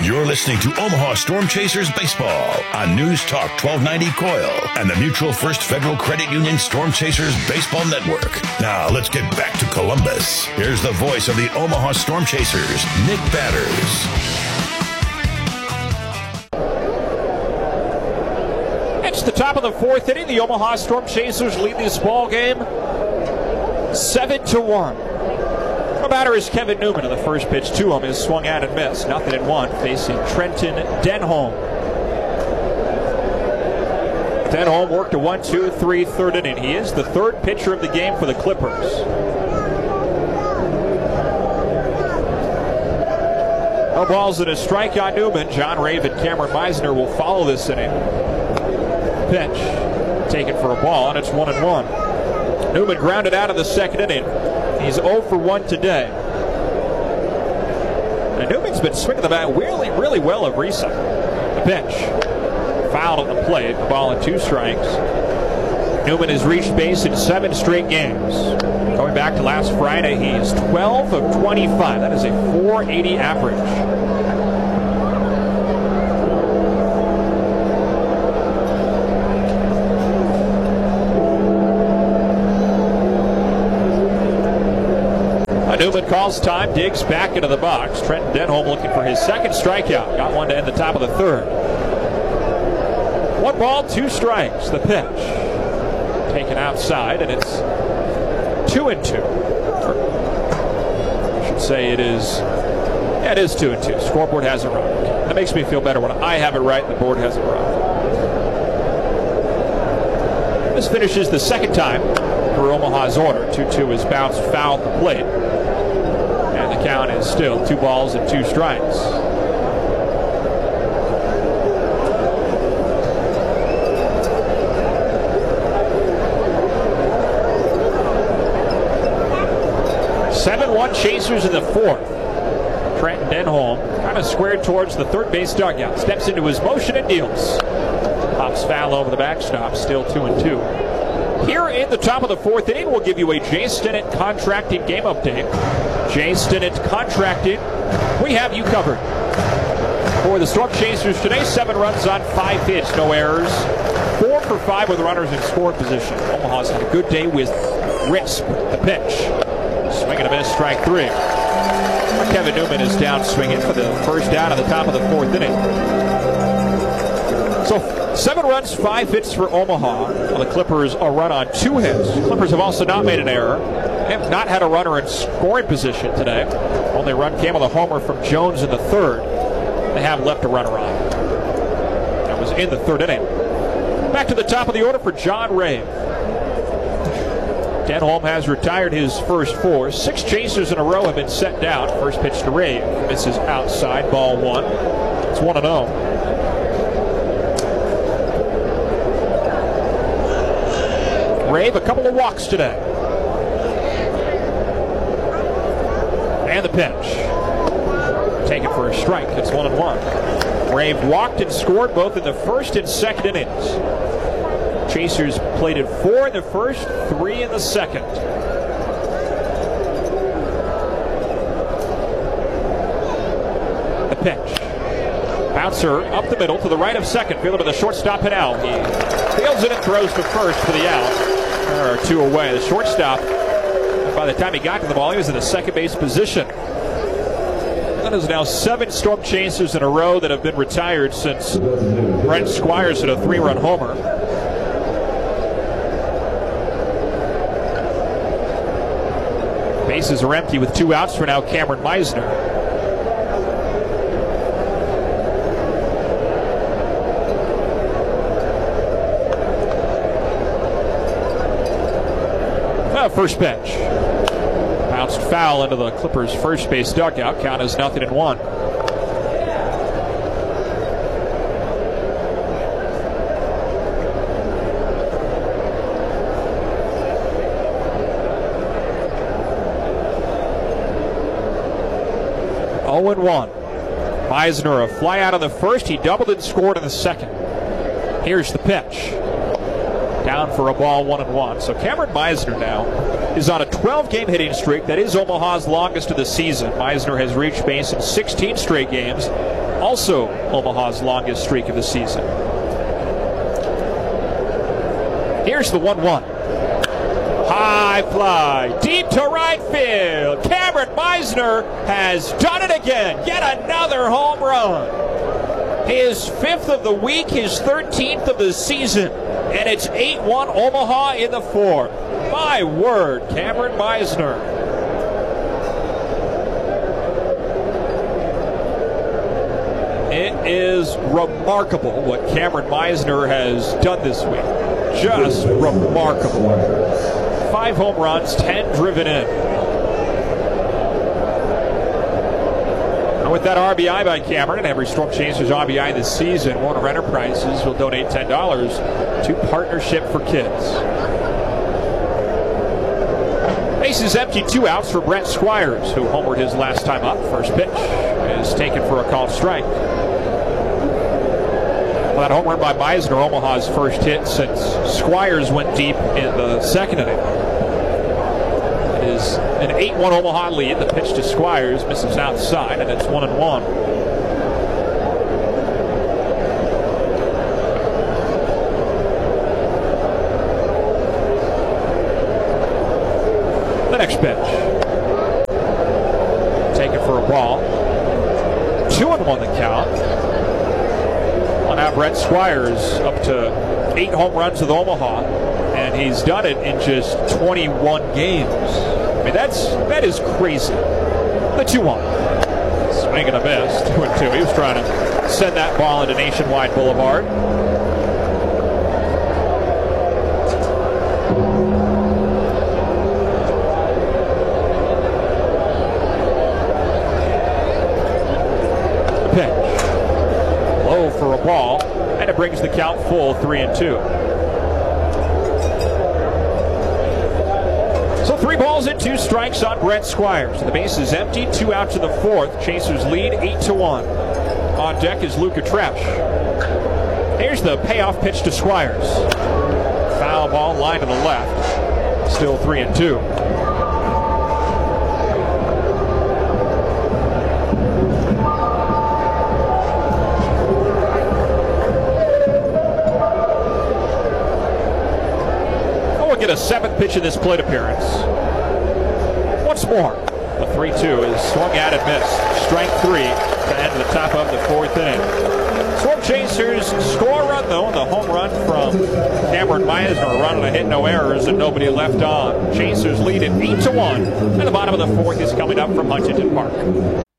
You're listening to Omaha Storm Chasers Baseball on News Talk 1290 Coil and the Mutual First Federal Credit Union Storm Chasers Baseball Network. Now let's get back to Columbus. Here's the voice of the Omaha Storm Chasers, Nick Batters. It's the top of the fourth inning. The Omaha Storm Chasers lead this ball game 7-1. The batter is Kevin Newman, and the first pitch to him is swung at and missed. 0-1, facing Trenton Denholm. Denholm worked a 1-2-3 third inning. He is the third pitcher of the game for the Clippers. No balls and a strike on Newman. John Rave and Cameron Meisner will follow this inning. Pitch taken for a ball, and it's 1-1. Newman grounded out of the second inning. He's 0 for 1 today. And Newman's been swinging the bat really well of recent. The pitch. Fouled at the plate. The ball and 2 strikes. Newman has reached base in 7 straight games. Going back to last Friday, he is 12 of 25. That is a .480 average. Newman calls time, digs back into the box. Trenton Denholm looking for his second strikeout. Got one to end the top of the third. 1 ball, 2 strikes. The pitch. Taken outside, and it's 2-2. I should say it is 2-2. Scoreboard has it right. That makes me feel better when I have it right and the board has it right. This finishes the second time for Omaha's order. 2-2 is bounced foul at the plate. The count is still 2 balls and 2 strikes. Chasers in the fourth. Trenton Denholm kind of squared towards the third base dugout. Steps into his motion and deals. Pops foul over the backstop. Still 2-2. Here in the top of the fourth inning, we'll give you a Jay Stinnett Contracting game update. Jay Stinnett Contracting, we have you covered. For the Storm Chasers today, 7 runs on 5 hits, no errors. 4 for 5 with runners in scoring position. Omaha's had a good day with Risp, the pitch. Swing and a miss, strike 3. Kevin Newman is down swinging for the first out of the top of the fourth inning. So 7 runs, 5 hits for Omaha. The Clippers a run on 2 hits. The Clippers have also not made an error. They have not had a runner in scoring position today. Only run came on the homer from Jones in the third. They have left a runner on. That was in the third inning. Back to the top of the order for John Rave. Denholm has retired his first 4. 6 chasers in a row have been set down. First pitch to Rave. Misses outside, ball 1. It's 1-0. Rave, a couple of walks today. And the pitch. Taken for a strike. It's 1-1. Rave walked and scored both in the first and second innings. Chasers plated 4 in the first, 3 in the second. The pitch. Bouncer up the middle to the right of second. Fielder to the shortstop, Hidell. He fields it and throws to first for the out. There are 2 away. The shortstop, by the time he got to the ball, he was in the second base position. That is now 7 Storm Chasers in a row that have been retired since Brent Squires hit a 3-run homer. Bases are empty with 2 outs for now Cameron Meisner. First pitch. Bounced foul into the Clippers' first base dugout. Count is 0-1. Meisner, a fly out of the first. He doubled and scored in the second. Here's the pitch. Down for a ball, 1-1. So Cameron Meisner now is on a 12-game hitting streak. That is Omaha's longest of the season. Meisner has reached base in 16 straight games. Also Omaha's longest streak of the season. Here's the 1-1. High fly, deep to right field. Cameron Meisner has done it again. Yet another home run. His 5th of the week, his 13th of the season. And it's 8-1 Omaha in the 4th. My word, Cameron Meisner. It is remarkable what Cameron Meisner has done this week. Just remarkable. 5 home runs, 10 driven in. And with that RBI by Cameron and every Storm Chasers RBI this season, Warner Enterprises will donate $10 to Partnership for Kids. Bases empty, 2 outs for Brent Squires, who homered his last time up. First pitch is taken for a called strike. Well, that home run by Meisner, Omaha's first hit since Squires went deep in the 2nd inning. It is an 8-1 Omaha lead. The pitch to Squires misses outside, and it's 1-1. The next pitch. Taken for a ball. 2-1 the count. Well, now Brent Squires up to 8 home runs with Omaha, and he's done it in just 21 games. I mean, that is crazy. The 2-1. Swing and a miss. 2-2. He was trying to send that ball into Nationwide Boulevard. The pitch. Low for a ball, and it brings the count full, 3-2. So 3 balls and 2 strikes on Brent Squires. The base is empty, 2 out to the 4th. Chasers lead 8-1. On deck is Luca Tresh. Here's the payoff pitch to Squires. Foul ball, line to the left. Still 3-2. Get a 7th pitch in this plate appearance. Once more, the 3-2 is swung at and missed. Strike 3 to end the top of the 4th inning. Storm Chasers score a run, though, and the home run from Cameron Meisner. A run and a hit, no errors, and nobody left on. Chasers lead at 8-1, and the bottom of the 4th is coming up from Huntington Park.